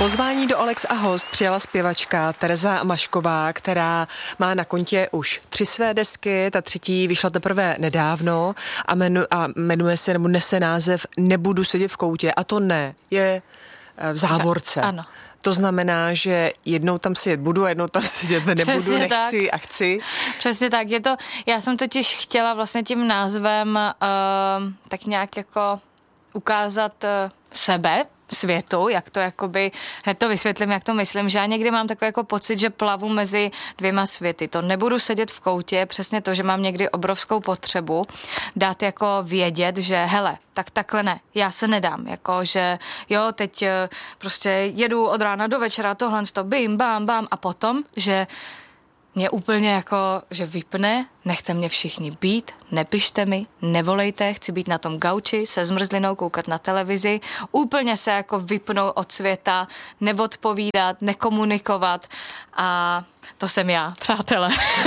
Pozvání do Alex a host přijala zpěvačka Tereza Mašková, která má na kontě už 3 své desky, ta 3. vyšla teprve nedávno a jmenuje se nebo nese název Nebudu sedět v koutě, a to ne je v závorce. Ano. To znamená, že jednou tam sedět budu a jednou tam sedět nebudu, Přesně nechci tak. a chci. Přesně tak, já jsem totiž chtěla vlastně tím názvem tak nějak jako ukázat sebe, světu, jak to jakoby, hned to vysvětlím, jak to myslím, že já někdy mám takový jako pocit, že plavu mezi 2 světy. To nebudu sedět v koutě, přesně to, že mám někdy obrovskou potřebu dát jako vědět, že hele, tak takhle ne, já se nedám, jako že jo, teď prostě jedu od rána do večera, tohle to bim, bam, bam a potom, že mě úplně jako, že vypne, nechte mě všichni být, nepište mi, nevolejte, chci být na tom gauči se zmrzlinou, koukat na televizi, úplně se jako vypnout od světa, neodpovídat, nekomunikovat a to jsem já, přátelé.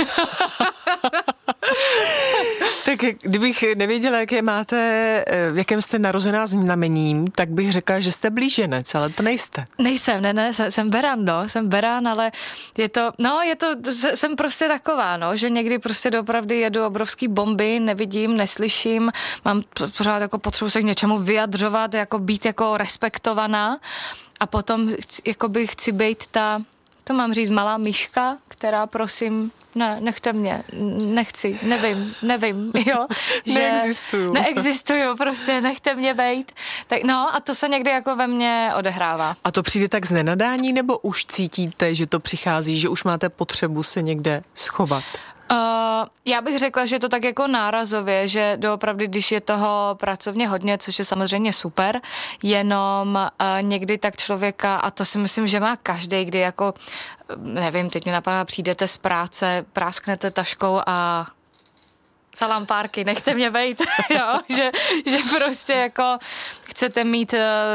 Tak kdybych nevěděla, jaké máte, v jakém jste narozená znamením, tak bych řekla, že jste blíženec, ale to nejste. Nejsem, jsem beran, jsem berán, ale jsem prostě taková, že někdy prostě doopravdy jedu obrovský bomby, nevidím, neslyším, mám pořád jako potřebu se k něčemu vyjadřovat, jako být jako respektovaná a potom chci být to mám říct, malá myška, která prosím, ne, nechte mě, nechci, nevím, jo. Že neexistuju, prostě nechte mě bejt. Tak no a to se někdy jako ve mně odehrává. A to přijde tak z nenadání, nebo už cítíte, že to přichází, že už máte potřebu se někde schovat? Já bych řekla, že to tak jako nárazově, že doopravdy, když je toho pracovně hodně, což je samozřejmě super, jenom někdy tak člověka, a to si myslím, že má každý, kdy jako, nevím, teď mi napadá, přijdete z práce, prásknete taškou a salám párky, nechte mě bejt, jo, že prostě jako chcete mít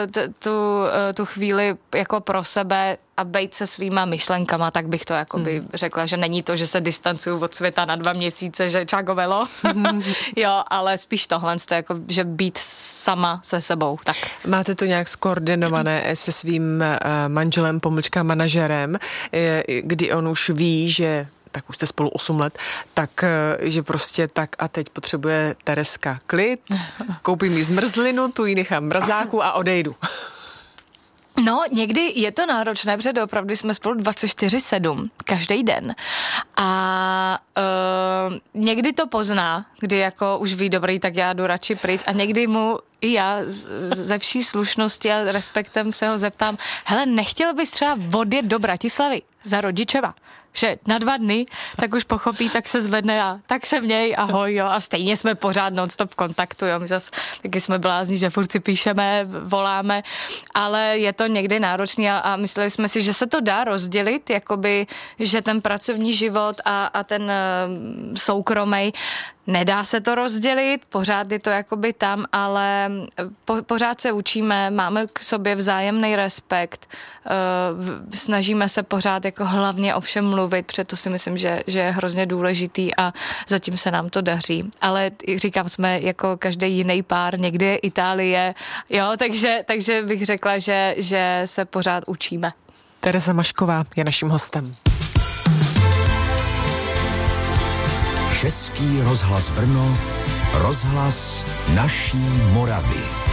tu chvíli jako pro sebe a bejt se svýma myšlenkama, tak bych to jakoby řekla, že není to, že se distancuju od světa na 2 měsíce, že čagovelo, jo, ale spíš tohle, jako, že být sama se sebou, tak. Máte to nějak skoordinované se svým manželem, / manažerem, kdy on už ví, že tak už jste spolu 8 let, tak, že prostě tak a teď potřebuje Terezka klid, koupím jí zmrzlinu, tu ji nechám v mrazáku a odejdu. No, někdy je to náročné, protože opravdu jsme spolu 24/7, každý den. A někdy to pozná, kdy jako už ví, dobrý, tak já jdu radši pryč a někdy mu i já ze vší slušnosti a respektem se ho zeptám, hele, nechtěl bys třeba odjet do Bratislavy za rodičeva? Že na 2 dny, tak už pochopí, tak se zvedne a tak se měj, ahoj, jo, a stejně jsme pořád non-stop v kontaktu, jo, my zase taky jsme blázni, že furt si píšeme, voláme, ale je to někdy náročný a mysleli jsme si, že se to dá rozdělit, jakoby, že ten pracovní život a ten soukromej, nedá se to rozdělit, pořád je to jakoby tam, ale pořád se učíme, máme k sobě vzájemný respekt, snažíme se pořád jako hlavně o všem mluvit, protože to si myslím, že je hrozně důležitý a zatím se nám to daří. Ale říkám, jsme jako každý jiný pár, někdy je Itálie, jo, takže bych řekla, že se pořád učíme. Tereza Mašková je naším hostem. Český rozhlas Brno, rozhlas naší Moravy.